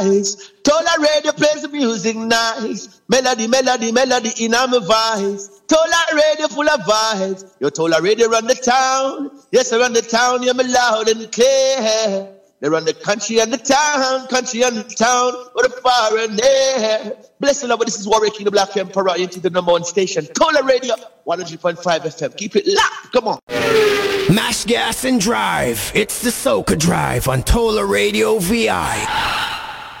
Tola Radio plays the music nice. Melody in my voice. Tola Radio full of vibes. Yo, Tola Radio run the town. Yes, I run the town. You're me loud and clear. They run the country and the town. With the far and there. Bless the Lord, this is Warwick King, the Black Emperor, into the number one station. Tola Radio, 100.5 FM. Keep it locked. Come on. Mash gas and drive. It's the Soca Drive on Tola Radio VI.